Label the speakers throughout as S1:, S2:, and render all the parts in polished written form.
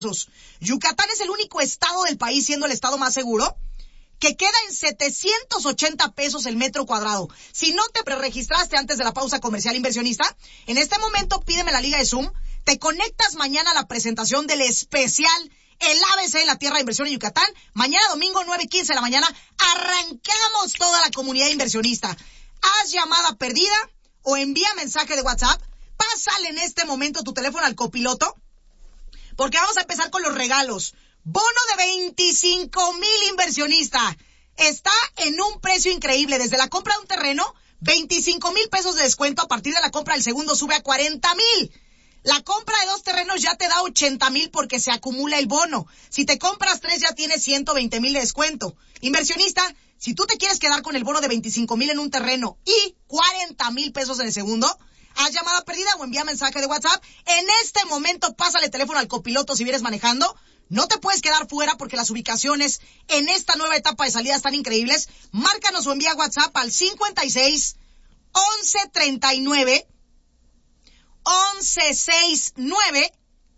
S1: Yucatán es el único estado del país, siendo el estado más seguro, que queda en 780 pesos el metro cuadrado. Si no te preregistraste antes de la pausa comercial, inversionista, en este momento pídeme la liga de Zoom. Te conectas mañana a la presentación del especial El ABC de la Tierra de Inversión en Yucatán. Mañana domingo 9:15 de la mañana arrancamos toda la comunidad inversionista. Haz llamada perdida o envía mensaje de WhatsApp. Pásale en este momento tu teléfono al copiloto, porque vamos a empezar con los regalos. Bono de 25,000, inversionista. Está en un precio increíble. Desde la compra de un terreno, 25,000 pesos de descuento. A partir de la compra del segundo sube a 40,000. La compra de 2 terrenos ya te da 80,000 porque se acumula el bono. Si te compras 3 ya tienes 120,000 de descuento. Inversionista, si tú te quieres quedar con el bono de 25,000 en un terreno y 40,000 pesos en el segundo, haz llamada perdida o envía mensaje de WhatsApp. En este momento pásale teléfono al copiloto si vienes manejando. No te puedes quedar fuera porque las ubicaciones en esta nueva etapa de salida están increíbles. Márcanos o envía WhatsApp al 56 11 39 11 69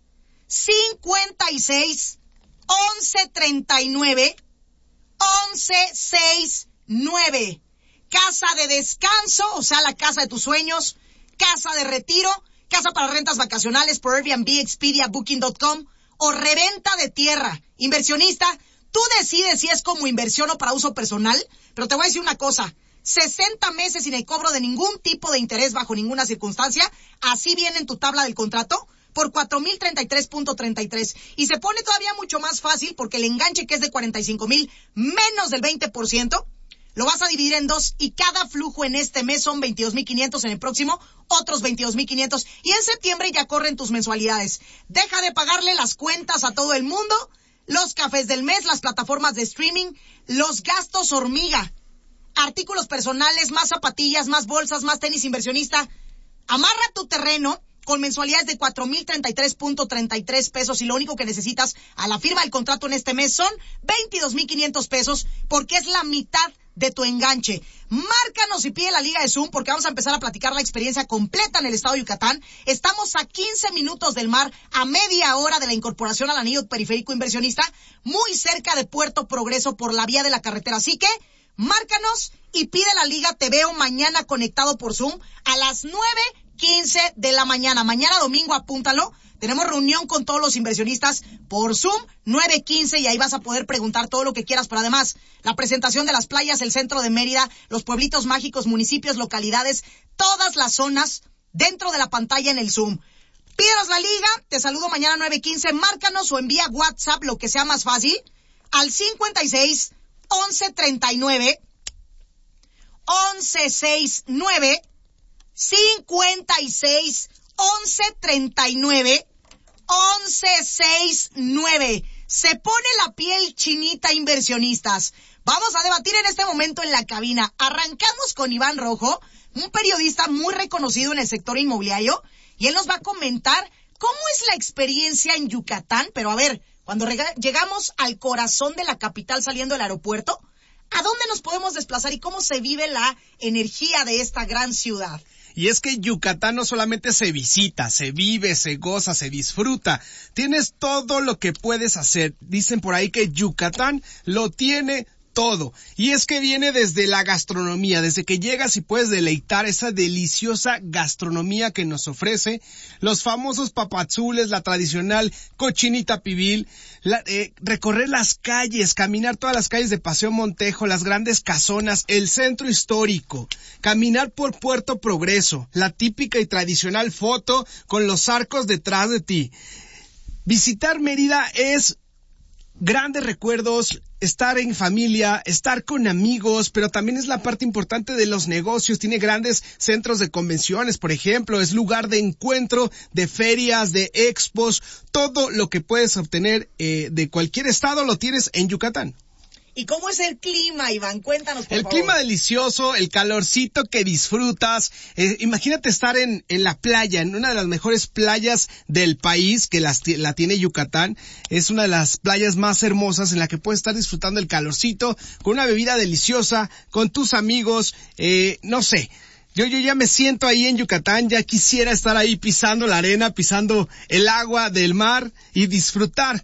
S1: 56 11 39 11 69. Casa de descanso, o sea, la casa de tus sueños. Casa de retiro, casa para rentas vacacionales por Airbnb, Expedia, Booking.com o reventa de tierra. Inversionista, tú decides si es como inversión o para uso personal, pero te voy a decir una cosa. 60 meses sin el cobro de ningún tipo de interés bajo ninguna circunstancia. Así viene en tu tabla del contrato por 4,033.33. Y se pone todavía mucho más fácil porque el enganche, que es de 45,000 menos del 20%, lo vas a dividir en 2 y cada flujo en este mes son 22,500, en el próximo otros 22,500 y en septiembre ya corren tus mensualidades. Deja de pagarle las cuentas a todo el mundo, los cafés del mes, las plataformas de streaming, los gastos hormiga, artículos personales, más zapatillas, más bolsas, más tenis, inversionista. Amarra tu terreno con mensualidades de 4,033.33 pesos y lo único que necesitas a la firma del contrato en este mes son 22,500 pesos porque es la mitad de tu enganche. Márcanos y pide la liga de Zoom porque vamos a empezar a platicar la experiencia completa en el estado de Yucatán. Estamos a 15 minutos del mar, a media hora de la incorporación al anillo periférico, inversionista, muy cerca de Puerto Progreso por la vía de la carretera. Así que márcanos y pide la liga. Te veo mañana conectado por Zoom a las 9:15 de la mañana. Mañana domingo, apúntalo. Tenemos reunión con todos los inversionistas por Zoom, 9:15, y ahí vas a poder preguntar todo lo que quieras. Pero además, la presentación de las playas, el centro de Mérida, los pueblitos mágicos, municipios, localidades, todas las zonas dentro de la pantalla en el Zoom. Pídenos la liga, te saludo mañana 9:15, márcanos o envía WhatsApp, lo que sea más fácil, al 56 11 39 11 69 56 11 39 11 69. Se pone la piel chinita, inversionistas. Vamos a debatir en este momento en la cabina. Arrancamos con Iván Rojo, un periodista muy reconocido en el sector inmobiliario, y él nos va a comentar cómo es la experiencia en Yucatán. Pero a ver, cuando llegamos al corazón de la capital saliendo del aeropuerto, ¿a dónde nos podemos desplazar y cómo se vive la energía de esta gran ciudad?
S2: Y es que Yucatán no solamente se visita, se vive, se goza, se disfruta. Tienes todo lo que puedes hacer. Dicen por ahí que Yucatán lo tiene todo. Y es que viene desde la gastronomía, desde que llegas y puedes deleitar esa deliciosa gastronomía que nos ofrece, los famosos papazules, la tradicional cochinita pibil, recorrer las calles, caminar todas las calles de Paseo Montejo, las grandes casonas, el centro histórico, caminar por Puerto Progreso, la típica y tradicional foto con los arcos detrás de ti. Visitar Mérida es grandes recuerdos, estar en familia, estar con amigos, pero también es la parte importante de los negocios. Tiene grandes centros de convenciones, por ejemplo, es lugar de encuentro, de ferias, de expos. Todo lo que puedes obtener de cualquier estado lo tienes en Yucatán.
S1: ¿Y cómo es el clima, Iván? Cuéntanos, por favor.
S2: El clima delicioso, el calorcito que disfrutas. Imagínate estar en la playa, en una de las mejores playas del país, que la tiene Yucatán. Es una de las playas más hermosas en la que puedes estar disfrutando el calorcito, con una bebida deliciosa, con tus amigos, no sé. Yo ya me siento ahí en Yucatán, ya quisiera estar ahí pisando la arena, pisando el agua del mar y disfrutar